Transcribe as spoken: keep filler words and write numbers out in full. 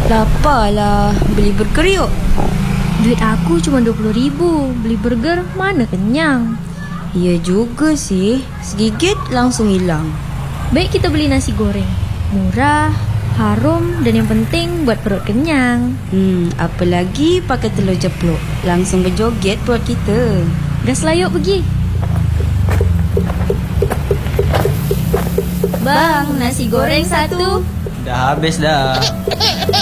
Lapar lah, beli burger yuk. Duit aku cuma dua puluh ribu. Beli burger mana kenyang. Ya juga sih, segigit langsung hilang. Baik kita beli nasi goreng. Murah, harum, dan yang penting buat perut kenyang. Hmm, apalagi pakai telur ceplok. Langsung berjoget perut kita. Gas lah yuk pergi. Bang, nasi goreng satu. Dah habis dah.